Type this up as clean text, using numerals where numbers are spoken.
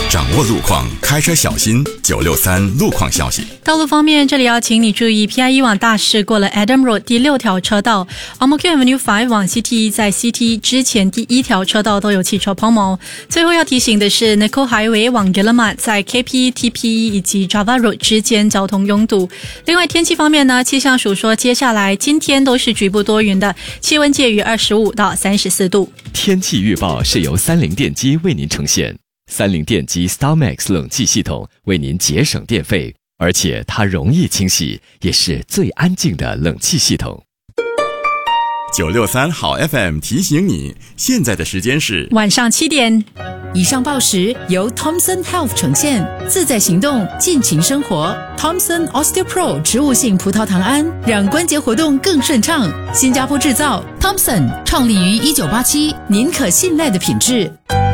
掌握路况，开车小心。963路况消息。 道路方面，这里要请你注意 PIE 往大势过了 Adam Road 第6条车道， Ang-Mo-Kio Avenue 5往 CT 在 CT 之前第1条车道都有汽车抛锚。最后要提醒的是 Nicole Highway 往 Guillemard 在 KP、TPE 以及 Java Road 之间交通拥堵。另外天气方面呢，气象署说接下来今天都是局部多云的，气温介于25到34度。 天气预报是由30电机为您呈现。30电机 StarMax 冷气系统为您节省电费，而且它容易清洗，也是最安静的冷气系统。 963好 FM 提醒你，现在的时间是晚上7点。 以上报时由 Thomson Health 呈现，自在行动，尽情生活。Thomson OsteoPro 植物性葡萄糖胺，让关节活动更顺畅。新加坡制造 ，Thomson 创立于1987，您可信赖的品质。